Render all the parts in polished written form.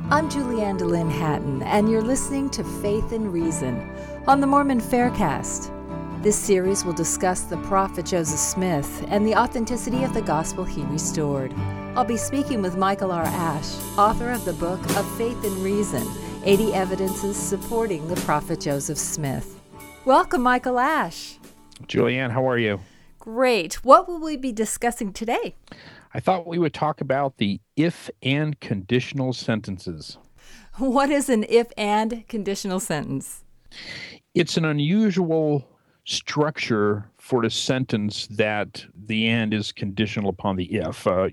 I'm Julianne DeLynn Hatton, and you're listening to Faith and Reason on the Mormon Faircast. This series will discuss the prophet Joseph Smith and the authenticity of the gospel he restored. I'll be speaking with Michael R. Ash, author of the book of Faith and Reason, 80 Evidences Supporting the Prophet Joseph Smith. Welcome, Michael Ash. Julianne, how are you? Great. What will we be discussing today? I thought we would talk about the if-and conditional sentences. What is an if-and conditional sentence? It's an unusual structure for a sentence that the and is conditional upon the if.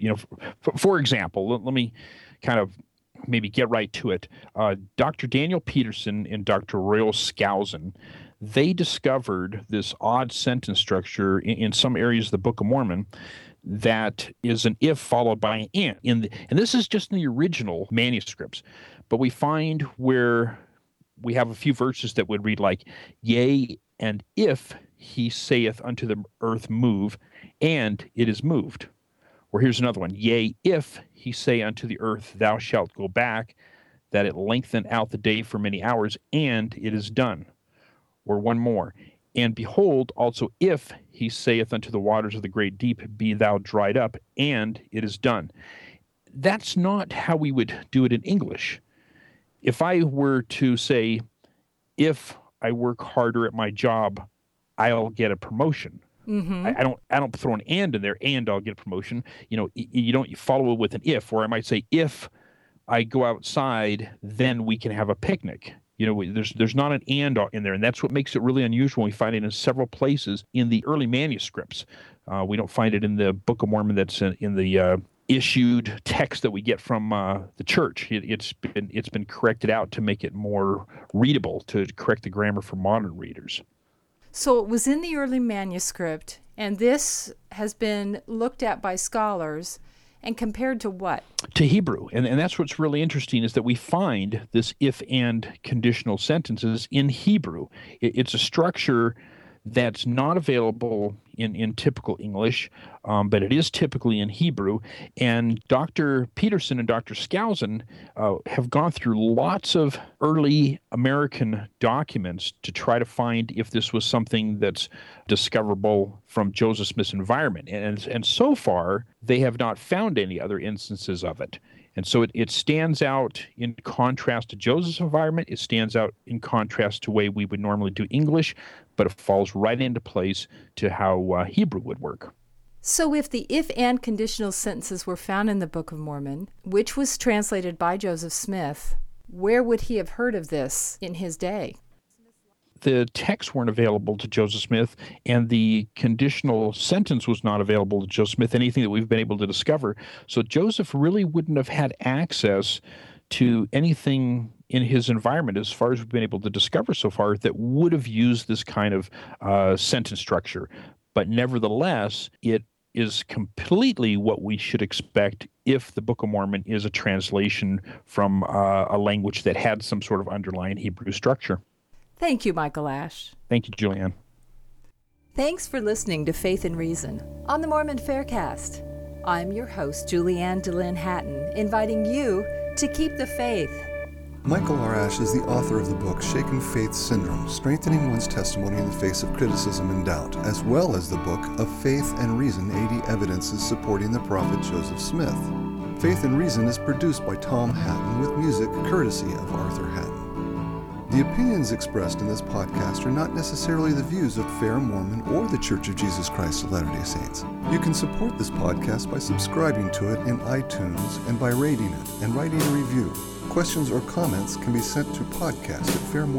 For example, let me kind of maybe get right to it. Dr. Daniel Peterson and Dr. Royal Skousen, they discovered this odd sentence structure in some areas of the Book of Mormon that is an if followed by an and. And this is just in the original manuscripts. But we find where we have a few verses that would read like, yea, and if he saith unto the earth, move, and it is moved. Or here's another one, yea, if he say unto the earth, thou shalt go back, that it lengthen out the day for many hours, and it is done. Or one more, and behold, also if he saith unto the waters of the great deep, be thou dried up, and it is done. That's not how we would do it in English. If I were to say, if I work harder at my job, I'll get a promotion. Mm-hmm. I don't throw an and in there, and I'll get a promotion. You don't follow it with an if, or I might say, if I go outside, then we can have a picnic. There's not an and in there, and that's what makes it really unusual. We find it in several places in the early manuscripts. We don't find it in the Book of Mormon that's in the issued text that we get from the church. It's been corrected out to make it more readable, to correct the grammar for modern readers. So it was in the early manuscript, and this has been looked at by scholars and compared to what? To Hebrew. And that's what's really interesting, is that we find this if-and conditional sentences in Hebrew. It's a structure that's not available in typical English, but it is typically in Hebrew. And Dr. Peterson and Dr. Skousen have gone through lots of early American documents to try to find if this was something that's discoverable from Joseph Smith's environment. And so far, they have not found any other instances of it. And so it stands out in contrast to Joseph's environment. It stands out in contrast to the way we would normally do English, but it falls right into place to how Hebrew would work. So if the if-and conditional sentences were found in the Book of Mormon, which was translated by Joseph Smith, where would he have heard of this in his day? The texts weren't available to Joseph Smith, and the conditional sentence was not available to Joseph Smith, anything that we've been able to discover. So Joseph really wouldn't have had access to anything in his environment, as far as we've been able to discover so far, that would have used this kind of sentence structure. But nevertheless, it is completely what we should expect if the Book of Mormon is a translation from a language that had some sort of underlying Hebrew structure. Thank you, Michael Ash. Thank you, Julianne. Thanks for listening to Faith and Reason on the Mormon Faircast. I'm your host, Julianne DeLynn Hatton, inviting you to keep the faith. Michael R. Ash is the author of the book Shaken Faith Syndrome, Strengthening One's Testimony in the Face of Criticism and Doubt, as well as the book of Faith and Reason, 80 Evidences Supporting the Prophet Joseph Smith. Faith and Reason is produced by Tom Hatton with music courtesy of Arthur Hatton. The opinions expressed in this podcast are not necessarily the views of Fair Mormon or the Church of Jesus Christ of Latter-day Saints. You can support this podcast by subscribing to it in iTunes and by rating it and writing a review. Questions or comments can be sent to podcast@fairmormon.org.